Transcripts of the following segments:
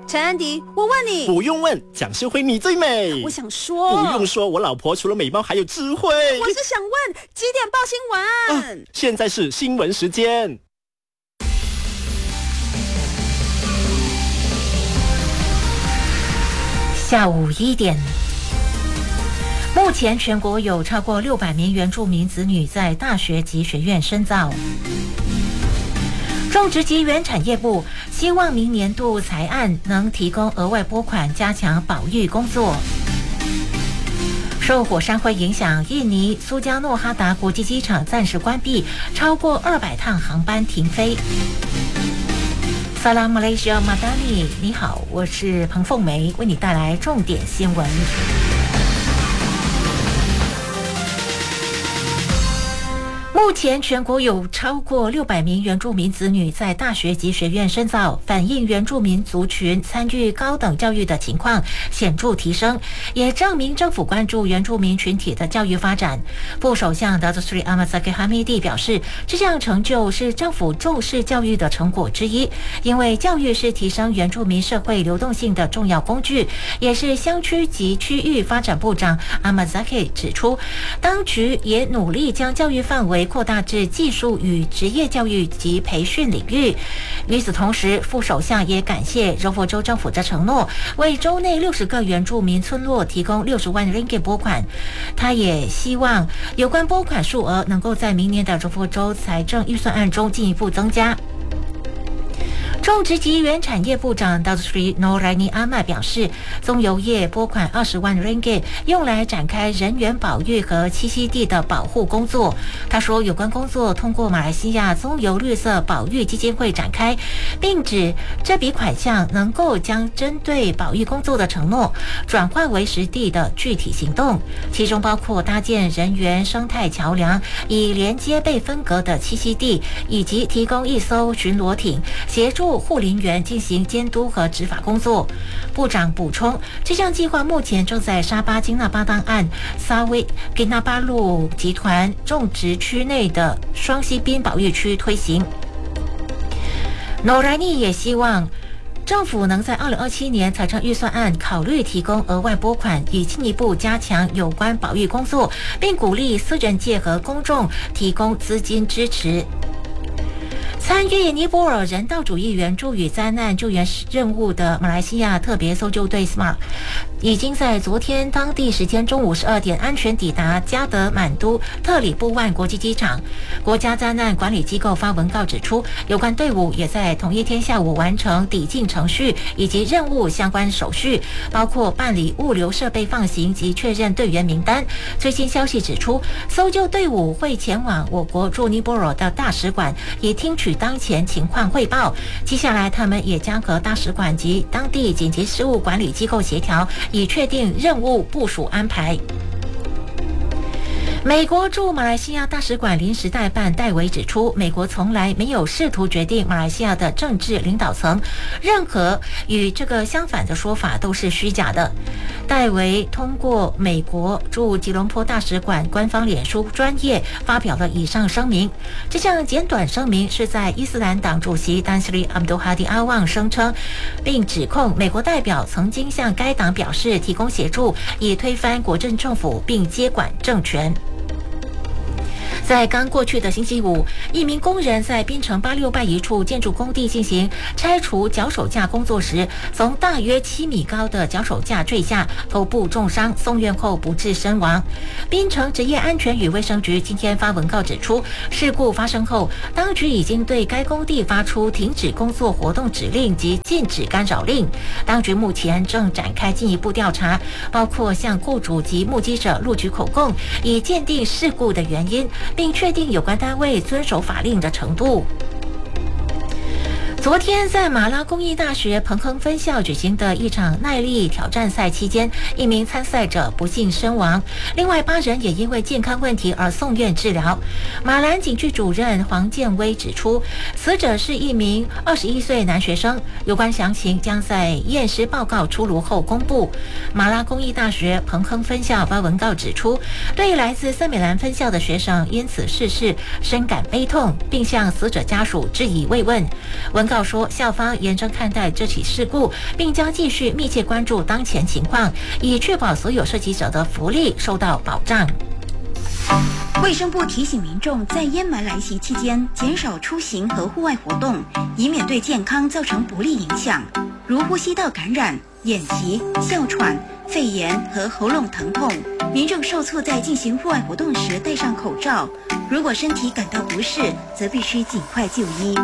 陈安迪，我问你， 不用问，蒋诗慧你最美。 我想说， 不用说，我老婆除了美貌还有智慧。 我是想问几点报新闻？ 现在是新闻时间。 下午1点。目前全国有超过600名原住民子女在大学及学院深造。种植及原产业部希望明年度财案能提供额外拨款，加强保育工作。受火山灰影响，印尼苏加诺哈达国际机场暂时关闭，超过200趟航班停飞。Salam Malaysia Madani， 你好，我是彭凤梅，为你带来重点新闻。目前全国有超过600名原住民子女在大学及学院深造，反映原住民族群参与高等教育的情况显著提升，也证明政府关注原住民群体的教育发展。副首相 Datuk Seri Ahmad Zaki Hamidi 表示，这项成就是政府重视教育的成果之一，因为教育是提升原住民社会流动性的重要工具，也是乡区及区域发展部长 Ahmad Zaki 指出，当局也努力将教育范围扩大至技术与职业教育及培训领域。与此同时，副首相也感谢柔佛州政府的承诺，为州内60个原住民村落提供60万 ringgit 拨款。他也希望有关拨款数额能够在明年的柔佛州财政预算案中进一步增加。种植及原产业部长 Datuk Seri Noraini Ahmad 表示，棕油业拨款20万 ringgit 用来展开人员保育和栖息地的保护工作。他说，有关工作通过马来西亚棕油绿色保育基金会展开，并指这笔款项能够将针对保育工作的承诺转化为实地的具体行动，其中包括搭建人员生态桥梁，以连接被分隔的栖息地，以及提供1艘巡逻艇协助护林员进行监督和执法工作。部长补充，这项计划目前正在沙巴金纳巴当岸沙威金纳巴路集团种植区内的双溪滨保育区推行。Noraini 也希望政府能在2027年财政预算案考虑提供额外拨款，以进一步加强有关保育工作，并鼓励私人界和公众提供资金支持。参与尼泊尔人道主义援助与灾难救援任务的马来西亚特别搜救队 SMART 已经在昨天当地时间中午12点安全抵达加德满都特里布万国际机场。国家灾难管理机构发文告指出，有关队伍也在同一天下午完成抵境程序以及任务相关手续，包括办理物流设备放行及确认队员名单。最新消息指出，搜救队伍会前往我国驻尼泊尔的大使馆，以听取当前情况汇报。接下来他们也将和大使馆及当地紧急事务管理机构协调，以确定任务部署安排。美国驻马来西亚大使馆临时代办戴维指出，美国从来没有试图决定马来西亚的政治领导层，任何与这个相反的说法都是虚假的。戴维通过美国驻吉隆坡大使馆官方脸书专页发表了以上声明。这项简短声明是在伊斯兰党主席丹斯里阿姆多哈迪阿旺声称，并指控美国代表曾经向该党表示提供协助，以推翻国政政府并接管政权。在刚过去的星期五，一名工人在槟城86拜一处建筑工地进行拆除脚手架工作时，从大约7米高的脚手架坠下，头部重伤，送院后不治身亡。槟城职业安全与卫生局今天发文告指出，事故发生后，当局已经对该工地发出停止工作活动指令及禁止干扰令。当局目前正展开进一步调查，包括向雇主及目击者录取口供，以鉴定事故的原因，并确定有关单位遵守法令的程度。昨天在马拉公益大学彭亨分校举行的一场耐力挑战赛期间，一名参赛者不幸身亡，另外8人也因为健康问题而送院治疗。马兰警区主任黄建威指出，死者是一名21岁男学生，有关详情将在验尸报告出炉后公布。马拉公益大学彭亨分校发文告指出，对来自森美兰分校的学生因此逝世深感悲痛，并向死者家属致以慰问。文告告说，校方严正看待这起事故，并将继续密切关注当前情况，以确保所有涉及者的福利受到保障。 卫生部提醒民众，在烟霾来袭期间，减少出行和户外活动，以免对健康造成不利影响，如呼吸道感染、眼疾、哮喘、肺炎和喉咙疼痛。民众受促在进行户外活动时戴上口罩，如果身体感到不适，则必须尽快就医。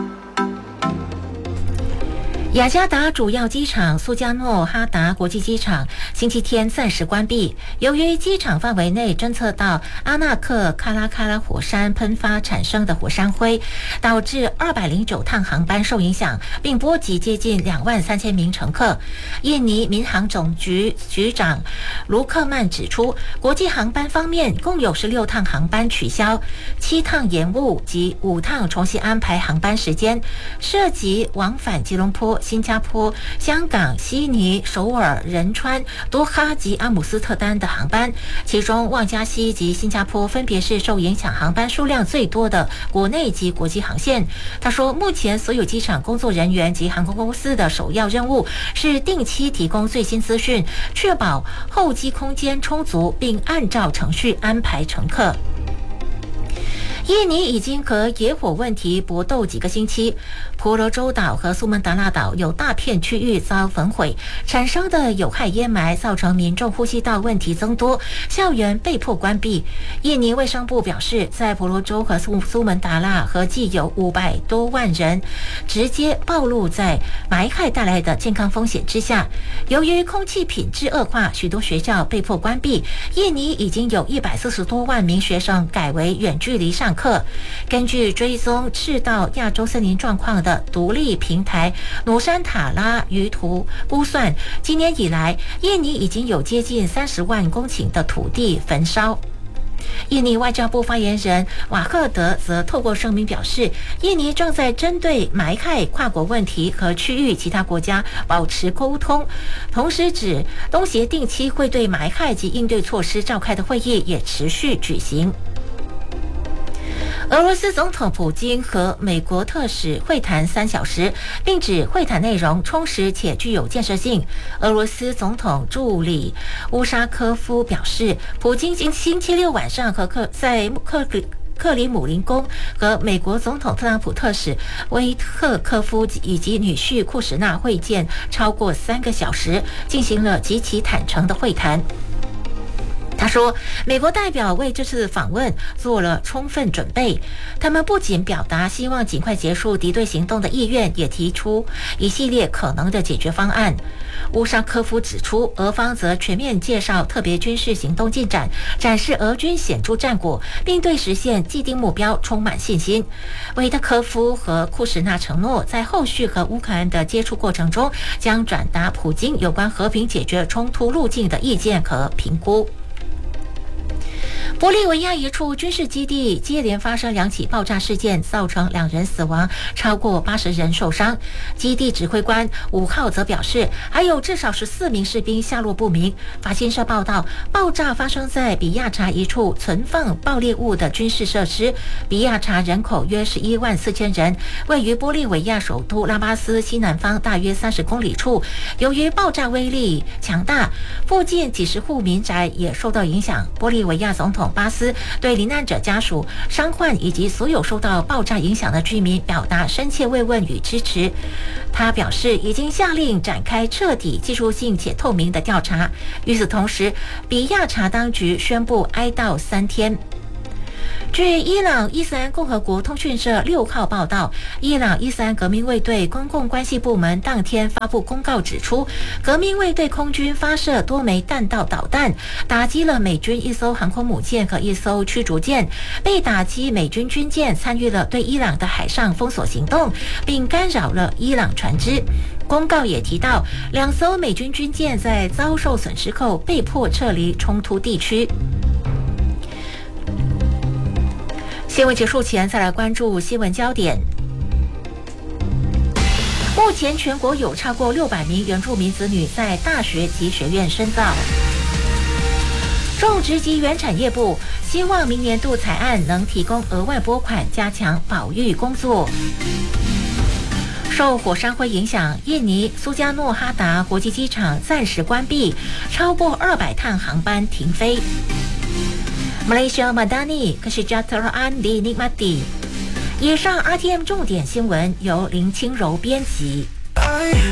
雅加达主要机场苏加诺哈达国际机场星期天暂时关闭，由于机场范围内侦测到阿纳克卡拉卡拉火山喷发产生的火山灰，导致209趟航班受影响，并波及接近23000名乘客。印尼民航总局局长卢克曼指出，国际航班方面共有16趟航班取消，7趟延误及5趟重新安排航班时间，涉及往返吉隆坡、新加坡、香港、悉尼、首尔、仁川、多哈及阿姆斯特丹的航班，其中旺加西及新加坡分别是受影响航班数量最多的国内及国际航线。他说，目前所有机场工作人员及航空公司的首要任务是定期提供最新资讯，确保候机空间充足，并按照程序安排乘客。印尼已经和野火问题搏斗几个星期，婆罗洲岛和苏门答腊岛有大片区域遭焚毁，产生的有害烟霾造成民众呼吸道问题增多，校园被迫关闭。印尼卫生部表示，在婆罗洲和苏门答腊合计有500多万人直接暴露在霾害带来的健康风险之下。由于空气品质恶化，许多学校被迫关闭。印尼已经有140多万名学生改为远距离上课。根据追踪赤道亚洲森林状况的独立平台努山塔拉舆图估算，今年以来印尼已经有接近30万公顷的土地焚烧。印尼外交部发言人瓦赫德则透过声明表示，印尼正在针对霾害跨国问题和区域其他国家保持沟通，同时指东协定期会对霾害及应对措施召开的会议也持续举行。俄罗斯总统普京和美国特使会谈3小时，并指会谈内容充实且具有建设性。俄罗斯总统助理乌沙科夫表示，普京星期六晚上在克里姆林宫和美国总统特朗普特使威特科夫以及女婿库什纳会见超过3个小时，进行了极其坦诚的会谈。他说，美国代表为这次访问做了充分准备，他们不仅表达希望尽快结束敌对行动的意愿，也提出一系列可能的解决方案。乌沙科夫指出，俄方则全面介绍特别军事行动进展，展示俄军显著战果，并对实现既定目标充满信心。维特科夫和库什纳承诺，在后续和乌克兰的接触过程中，将转达普京有关和平解决冲突路径的意见和评估。玻利维亚一处军事基地接连发生2起爆炸事件，造成2人死亡，超过80人受伤。基地指挥官5号则表示，还有至少14名士兵下落不明。法新社报道，爆炸发生在比亚查一处存放爆裂物的军事设施。比亚查人口约114000人，位于玻利维亚首都拉巴斯西南方大约30公里处。由于爆炸威力强大，附近几十户民宅也受到影响。玻利维亚总统巴斯对罹难者家属、伤患以及所有受到爆炸影响的居民表达深切慰问与支持。他表示，已经下令展开彻底、技术性且透明的调查。与此同时，比亚查当局宣布哀悼3天。据伊朗伊斯兰共和国通讯社6号报道，伊朗伊斯兰革命卫队公共关系部门当天发布公告指出，革命卫队空军发射多枚弹道导弹，打击了美军1艘航空母舰和1艘驱逐舰。被打击美军军舰参与了对伊朗的海上封锁行动，并干扰了伊朗船只。公告也提到，2艘美军军舰在遭受损失后被迫撤离冲突地区。新闻结束前，再来关注新闻焦点。目前全国有超过600名原住民子女在大学及学院深造。种植及原产业部希望明年度财案能提供额外拨款，加强保育工作。 受火山灰影响，印尼苏加诺哈达国际机场暂时关闭，超过200趟航班停飞。Malaysia Madani Kesejahteraan dinikmati。以上 RTM 重点新闻由林清柔编辑。